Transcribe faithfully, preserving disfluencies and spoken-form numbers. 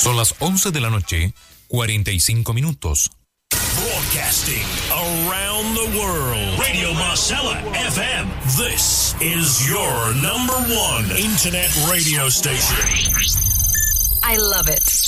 Son las once de la noche, cuarenta y cinco minutos. Broadcasting around the world. Radio Marcella F M. This is your number one internet radio station. I love it.